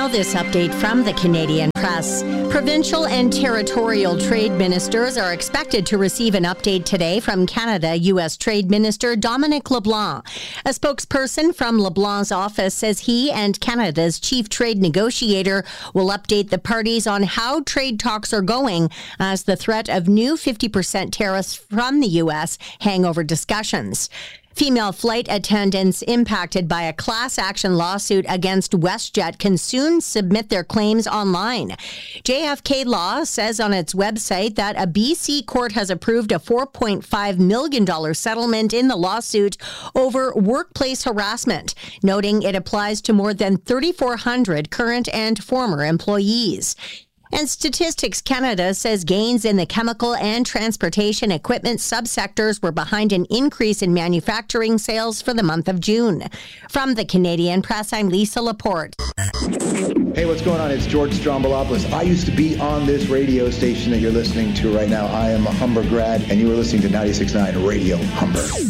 Now, this update from the Canadian Press. Provincial and territorial trade ministers are expected to receive an update today from Canada U.S. Trade Minister Dominic LeBlanc. A spokesperson from LeBlanc's office says he and Canada's chief trade negotiator will update the parties on how trade talks are going as the threat of new 50% tariffs from the U.S. hang over discussions. Female flight attendants impacted by a class action lawsuit against WestJet can soon submit their claims online. JFK Law says on its website that a BC court has approved a $4.5 million settlement in the lawsuit over workplace harassment, noting it applies to more than 3,400 current and former employees. And Statistics Canada says gains in the chemical and transportation equipment subsectors were behind an increase in manufacturing sales for the month of June. From the Canadian Press, I'm Lisa Laporte. Hey, what's going on? It's George Strombolopoulos. I used to be on this radio station that you're listening to right now. I am a Humber grad, and you are listening to 96.9 Radio Humber.